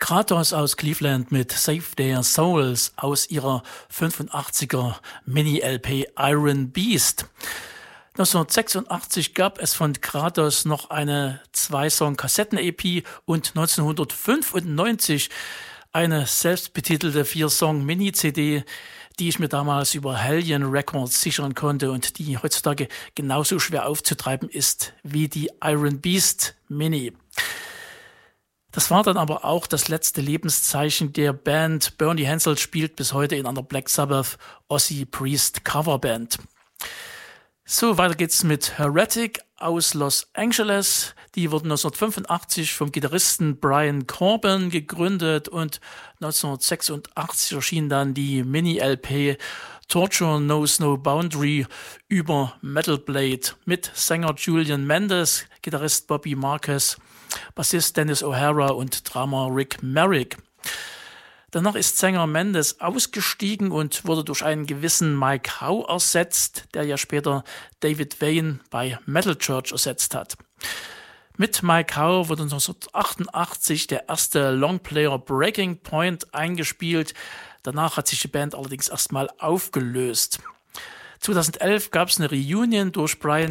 Kratos aus Cleveland mit Save Their Souls aus ihrer 85er Mini-LP Iron Beast. 1986 gab es von Kratos noch eine 2-Song-Kassetten-EP und 1995 eine selbstbetitelte 4-Song-Mini-CD, die ich mir damals über Hellion Records sichern konnte und die heutzutage genauso schwer aufzutreiben ist wie die Iron Beast Mini. Das war dann aber auch das letzte Lebenszeichen der Band. Bernie Hansel spielt bis heute in einer Black Sabbath Ozzy Priest Coverband. So, weiter geht's mit Heretic aus Los Angeles. Die wurden 1985 vom Gitarristen Brian Corbin gegründet und 1986 erschien dann die Mini-LP Torture Knows No Boundary über Metal Blade mit Sänger Julian Mendes, Gitarrist Bobby Marquez, Bassist Dennis O'Hara und Drummer Rick Merrick. Danach ist Sänger Mendes ausgestiegen und wurde durch einen gewissen Mike Howe ersetzt, der ja später David Wayne bei Metal Church ersetzt hat. Mit Mike Howe wurde 1988 der erste Longplayer Breaking Point eingespielt. Danach hat sich die Band allerdings erstmal aufgelöst. 2011 gab es eine Reunion durch Brian